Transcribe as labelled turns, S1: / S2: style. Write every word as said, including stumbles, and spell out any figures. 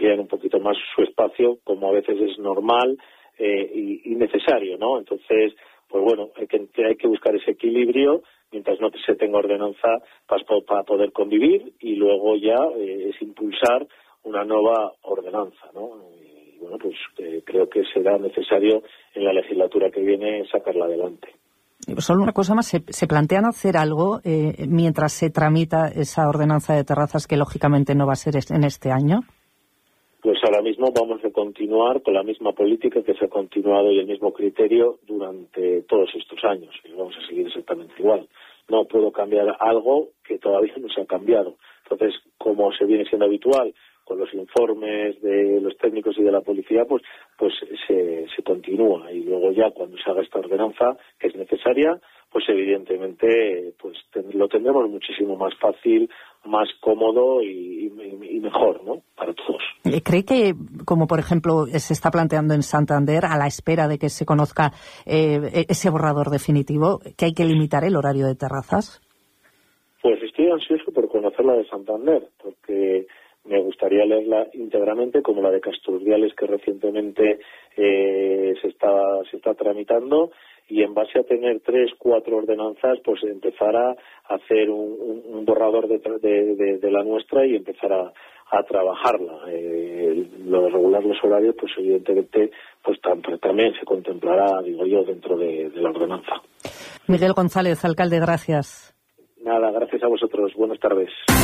S1: tendrían un poquito más su espacio, como a veces es normal eh, y, y necesario, ¿no? Entonces, pues bueno, hay que, hay que buscar ese equilibrio mientras no se tenga ordenanza para, para poder convivir, y luego ya eh, es impulsar una nueva ordenanza, ¿no? Y bueno, pues eh, creo que será necesario en la legislatura que viene sacarla adelante.
S2: Solo una cosa más, ¿se, se plantean hacer algo eh, mientras se tramita esa ordenanza de terrazas que lógicamente no va a ser en este año?
S1: Pues ahora mismo vamos a continuar con la misma política que se ha continuado y el mismo criterio durante todos estos años, y vamos a seguir exactamente igual. No puedo cambiar algo que todavía no se ha cambiado. Entonces, como se viene siendo habitual con los informes de los técnicos y de la policía, pues pues se, se continúa, y luego ya cuando se haga esta ordenanza, que es necesaria, pues evidentemente pues ten, lo tendremos muchísimo más fácil, más cómodo y, y, y mejor, ¿no?, para todos.
S2: ¿Cree que, como por ejemplo se está planteando en Santander, a la espera de que se conozca eh, ese borrador definitivo, que hay que limitar el horario de terrazas?
S1: Pues estoy ansioso por conocer la de Santander, porque me gustaría leerla íntegramente, como la de Casturdiales, que recientemente eh, se está se está tramitando, y en base a tener tres, cuatro ordenanzas, pues empezar a hacer un, un, un borrador de, de, de, de la nuestra y empezar a, a trabajarla. Eh, lo de regular los horarios, pues evidentemente, pues también se contemplará, digo yo, dentro de, de la ordenanza.
S2: Miguel González, alcalde, gracias.
S1: Nada, gracias a vosotros. Buenas tardes.